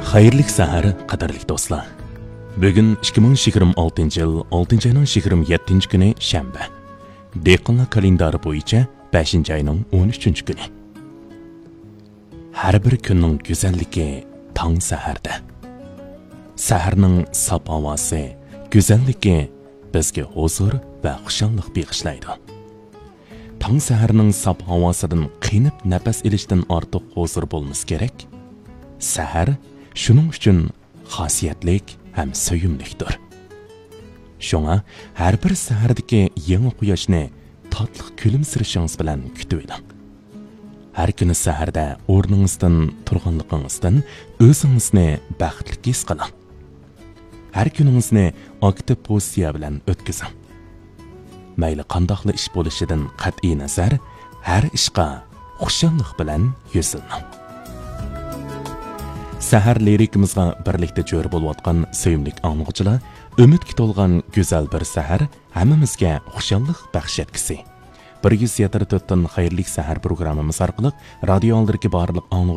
Xayrlik sahar, qadarlik do'stlar. Bugun 2026-yil 6-oyning 27-kuni shanba. Dehqonlar kalendari bo'yicha 5-oyning 13-kuni. Har bir kunning go'zalligi tong saharda. Saharning saf havosi, go'zalligi bizga huzur va xushallik bag'ishlaydi. Tong saharning saf havosidan qiynib nafas olishdan ortiq huzur bo'lmasa kerak. Sahar shuning uchun xosiyatlik ham so'yimlikdir. Shunga har bir sahardagi yangi quyoshni tatliq kulimsirishingiz bilan kutib oling. Har kuni saharda o'rningizdan turganligingizdan o'zingizni baxtli his qiling. Har kuningizni aktiv pozitsiya bilan o'tkazing. Mayli qandoqli ish bo'lishidan qat'iy nazar, har ishga xushallik bilan yo'siling. Sahar lirikimizga birlikda jo'r bo'layotgan sevimli anglag'chilar, umidga to'lgan go'zal bir sahar hammamizga xushallik baxsh etkisi. 174 dan xayrlik sahar programmamiz orqali radio oldidagi barliq